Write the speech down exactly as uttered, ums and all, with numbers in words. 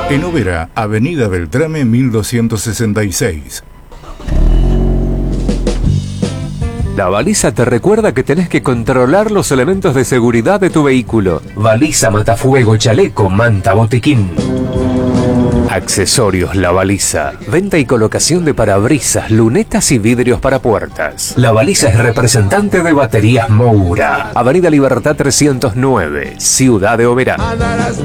En Oberá, Avenida Beltrame mil doscientos sesenta y seis. La baliza te recuerda que tenés que controlar los elementos de seguridad de tu vehículo. Baliza, matafuego, chaleco, manta, botiquín. Accesorios La Baliza. Venta y colocación de parabrisas, lunetas y vidrios para puertas. La Baliza es representante de Baterías Moura. Avenida Libertad trescientos nueve, Ciudad de Oberá.